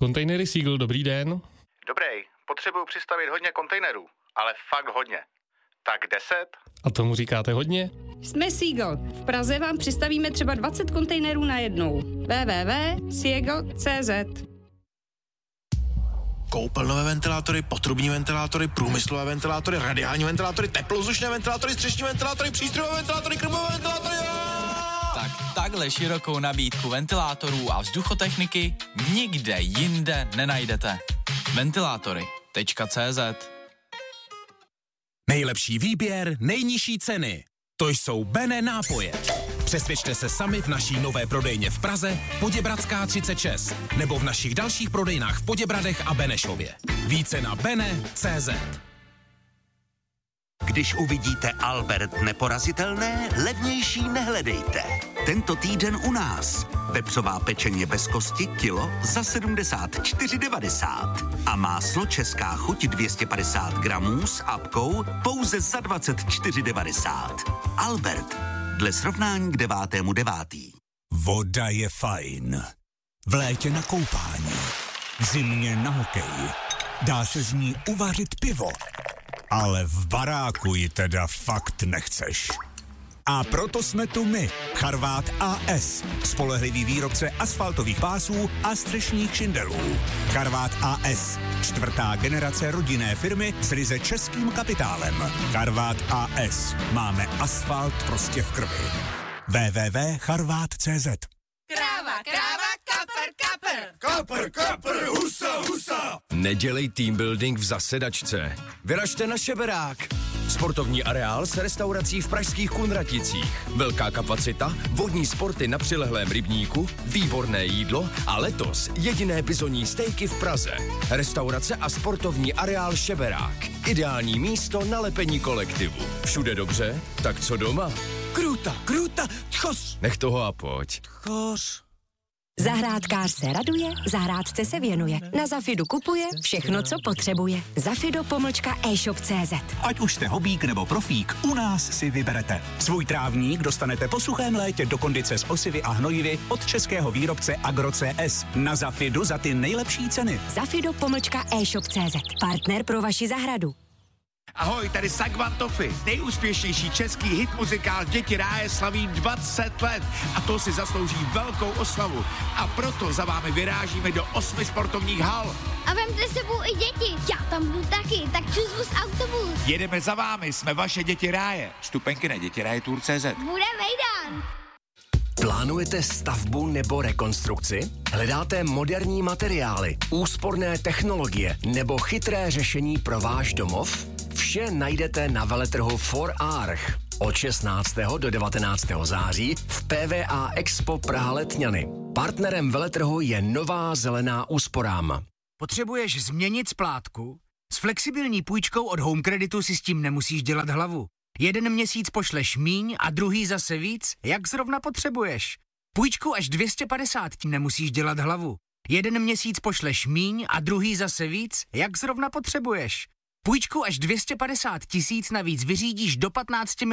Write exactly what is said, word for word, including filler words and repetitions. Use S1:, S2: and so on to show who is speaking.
S1: Kontejnery Seagull, dobrý den.
S2: Dobrý, potřebuju přistavit hodně kontejnerů, ale fakt hodně. Tak deset?
S1: A tomu říkáte hodně?
S3: Jsme Seagull. V Praze vám přistavíme třeba dvacet kontejnerů na jednou. w w w tečka seagull tečka c z
S4: Koupelnové ventilátory, potrubní ventilátory, průmyslové ventilátory, radiální ventilátory, teplovzdušné ventilátory, střešní ventilátory, přístrojové ventilátory, krmové ventilátory.
S5: Tak takhle širokou nabídku ventilátorů a vzduchotechniky nikde jinde nenajdete. Ventilátory tečka c z.
S6: Nejlepší výběr, nejnižší ceny. To jsou Bene nápoje. Přesvědčte se sami v naší nové prodejně v Praze, Poděbradská třicet šest, nebo v našich dalších prodejnách v Poděbradech a Benešově. Více na bene tečka c z.
S7: Když uvidíte Albert neporazitelné, levnější nehledejte. Tento týden u nás. Vepřová pečeně bez kosti kilo za sedmdesát čtyři devadesát. A máslo Česká chuť dvě stě padesát gramů s apkou pouze za dvacet čtyři devadesát. Albert. Dle srovnání k devátému devátý.
S8: Voda je fajn. V létě na koupání. V zimě na hokej. Dá se z ní uvařit pivo. Ale v baráku ji teda fakt nechceš. A proto jsme tu my, Charvát A S, spolehlivý výrobce asfaltových pásů a střešních šindelů. Charvát A S, čtvrtá generace rodinné firmy s ryze českým kapitálem. Charvát A S, máme asfalt prostě v krvi. w w w tečka charvát tečka c z.
S9: Kráva, kráva, kapr, kapr.
S10: Kapr, kapr, husa, husa.
S11: Nedělej team building v zasedačce. Vyražte na Šeberák. Sportovní areál s restaurací v pražských Kunraticích. Velká kapacita, vodní sporty na přilehlém rybníku, výborné jídlo a letos jediné bizonní stejky v Praze. Restaurace a sportovní areál Šeberák. Ideální místo na lepení kolektivu. Všude dobře, tak co doma?
S8: Kruta, kruta, tchos.
S11: Nech toho a pojď.
S8: Tchos.
S12: Zahrádkář se raduje, zahrádce se věnuje. Na Zafidu kupuje všechno, co potřebuje. Zafido pomlčka e-shop tečka cé zet.
S13: Ať už jste hobík nebo profík, u nás si vyberete. Svůj trávník dostanete po suchém létě do kondice s osivy a hnojivy od českého výrobce Agro C S. Na Zafidu za ty nejlepší ceny.
S12: Zafido pomlčka e-shop tečka cé zet. Partner pro vaši zahradu.
S10: Ahoj, tady Sagvan Toffy. Nejúspěšnější český hit muzikál Děti ráje slaví dvacet let a to si zaslouží velkou oslavu. A proto za vámi vyrážíme do osmi sportovních hal.
S14: A vemte sebou i děti. Já tam budu taky, tak čus bus autobus.
S10: Jedeme za vámi, jsme vaše Děti ráje. Vstupenky na dětiraje tour tečka cé zet.
S14: Bude vejdán.
S11: Plánujete stavbu nebo rekonstrukci? Hledáte moderní materiály, úsporné technologie nebo chytré řešení pro váš domov? Vše najdete na veletrhu For Arch od šestnáctého do devatenáctého září v P V A Expo Praha Letňany. Partnerem veletrhu je Nová zelená úsporám.
S15: Potřebuješ změnit splátku? S flexibilní půjčkou od Home Creditu si s tím nemusíš dělat hlavu. Jeden měsíc pošleš míň a druhý zase víc, jak zrovna potřebuješ. Půjčku až dvě stě padesát tím nemusíš dělat hlavu. Jeden měsíc pošleš míň a druhý zase víc, jak zrovna potřebuješ. Půjčku až dvě stě padesát tisíc navíc vyřídíš do patnácti